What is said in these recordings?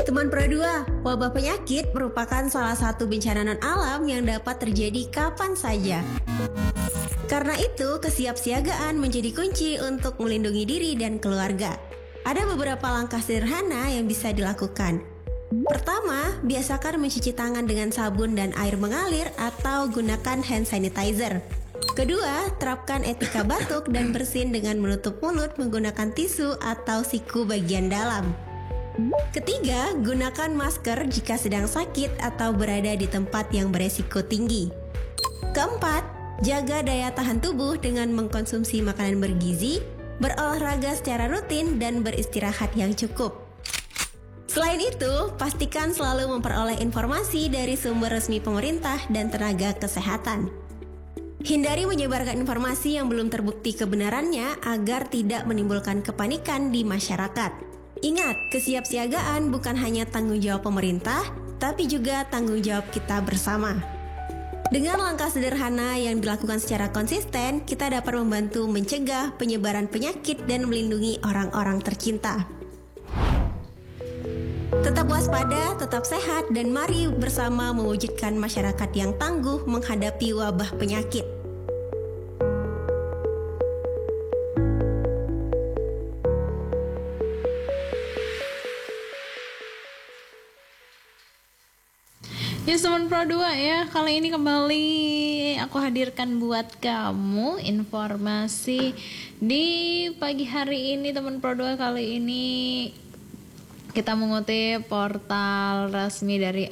Teman Pro 2, wabah penyakit merupakan salah satu bencana non-alam yang dapat terjadi kapan saja. Karena itu, kesiapsiagaan menjadi kunci untuk melindungi diri dan keluarga. Ada beberapa langkah sederhana yang bisa dilakukan. Pertama, biasakan mencuci tangan dengan sabun dan air mengalir atau gunakan hand sanitizer. Kedua, terapkan etika batuk dan bersin dengan menutup mulut menggunakan tisu atau siku bagian dalam. Ketiga, gunakan masker jika sedang sakit atau berada di tempat yang beresiko tinggi. Keempat, jaga daya tahan tubuh dengan mengkonsumsi makanan bergizi, berolahraga secara rutin, dan beristirahat yang cukup. Selain itu, pastikan selalu memperoleh informasi dari sumber resmi pemerintah dan tenaga kesehatan. Hindari menyebarkan informasi yang belum terbukti kebenarannya agar tidak menimbulkan kepanikan di masyarakat. Ingat, kesiapsiagaan bukan hanya tanggung jawab pemerintah, tapi juga tanggung jawab kita bersama. Dengan langkah sederhana yang dilakukan secara konsisten, kita dapat membantu mencegah penyebaran penyakit dan melindungi orang-orang tercinta. Tetap waspada, tetap sehat, dan mari bersama mewujudkan masyarakat yang tangguh menghadapi wabah penyakit. Ya teman Pro 2 ya, kali ini kembali aku hadirkan buat kamu informasi di pagi hari ini teman Pro 2. Kali ini kita mengutip portal resmi dari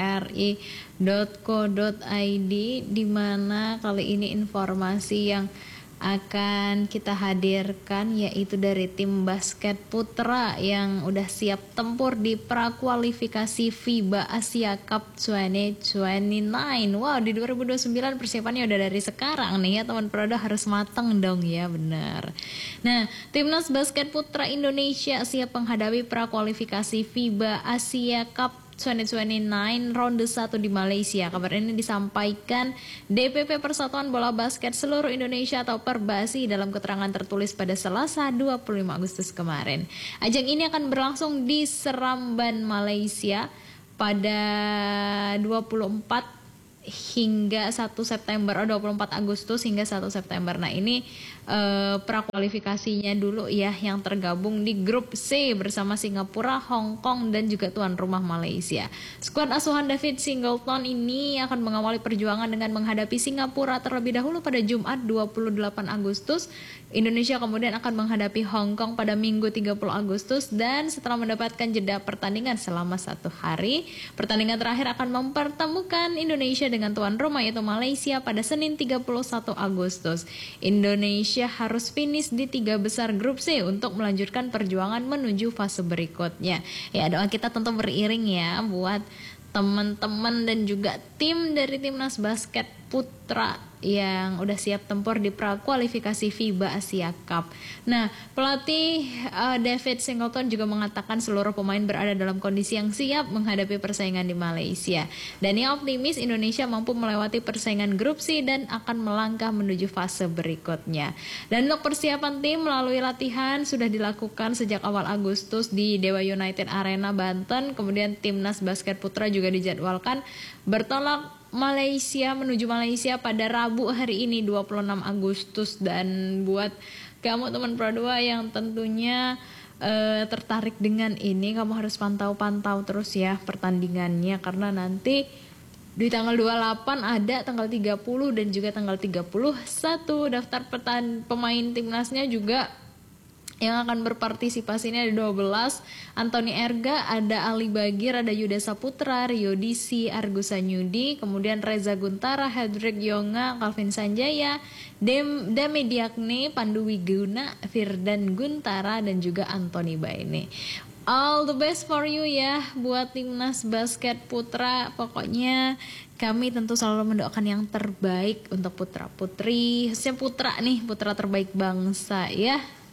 rri.co.id, di mana kali ini informasi yang akan kita hadirkan yaitu dari tim basket putra yang udah siap tempur di prakualifikasi FIBA Asia Cup 2029. Wow, di 2029 persiapannya udah dari sekarang nih ya teman Proda, harus mateng dong ya, benar. Nah, timnas basket putra Indonesia siap menghadapi prakualifikasi FIBA Asia Cup 2029 ronde 1 di Malaysia. Kabar ini disampaikan DPP Persatuan Bola Basket Seluruh Indonesia atau Perbasi dalam keterangan tertulis pada Selasa 25 Agustus kemarin. Ajang ini akan berlangsung di Seramban, Malaysia pada 24 hingga 1 September, 24 Agustus hingga 1 September. Nah, ini prakualifikasinya dulu ya, yang tergabung di grup C bersama Singapura, Hong Kong, dan juga tuan rumah Malaysia. Skuad asuhan David Singleton ini akan mengawali perjuangan dengan menghadapi Singapura terlebih dahulu pada Jumat 28 Agustus. Indonesia kemudian akan menghadapi Hong Kong pada Minggu 30 Agustus, dan setelah mendapatkan jeda pertandingan selama 1 hari, pertandingan terakhir akan mempertemukan Indonesia dengan tuan rumah yaitu Malaysia pada Senin 31 Agustus. Indonesia harus finish di 3 besar grup C untuk melanjutkan perjuangan menuju fase berikutnya. Ya, doa kita tentu beriring ya buat teman-teman dan juga tim dari timnas basket putra yang udah siap tempur di prakualifikasi FIBA Asia Cup. Nah, pelatih David Singleton juga mengatakan seluruh pemain berada dalam kondisi yang siap menghadapi persaingan di Malaysia. Dan ia optimis Indonesia mampu melewati persaingan grup C dan akan melangkah menuju fase berikutnya. Dan untuk persiapan tim melalui latihan sudah dilakukan sejak awal Agustus di Dewa United Arena, Banten. Kemudian timnas basket putra juga dijadwalkan bertolak Malaysia menuju Malaysia pada Rabu hari ini 26 Agustus. Dan buat kamu teman Pro 2 yang tentunya tertarik dengan ini, kamu harus pantau terus ya pertandingannya, karena nanti di tanggal 28 ada, tanggal 30 dan juga tanggal 31 daftar pemain timnasnya juga yang akan berpartisipasi ini ada 12. Anthony Erga, ada Ali Bagir, ada Yuda Saputra, Rio Disi, Argus Sanyudi, kemudian Reza Guntara, Hedrick Yonga, Calvin Sanjaya, Dame Diakne, Pandu Wiguna, Firdan Guntara, dan juga Anthony Baine. All the best for you ya buat timnas basket putra. Pokoknya kami tentu selalu mendoakan yang terbaik untuk putra putri, khususnya putra nih, putra terbaik bangsa ya.